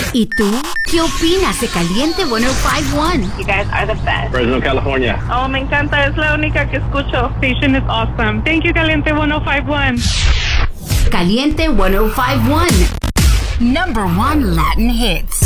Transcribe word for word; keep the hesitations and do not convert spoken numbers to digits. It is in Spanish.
¿Y tú? ¿Qué opinas de Caliente ciento cincuenta y uno? You guys are the best. Fresno, California. Oh, me encanta. Es la única que escucho. Station is awesome. Thank you, Caliente ciento cincuenta y uno. Caliente ciento cincuenta y uno. Number one Latin hits.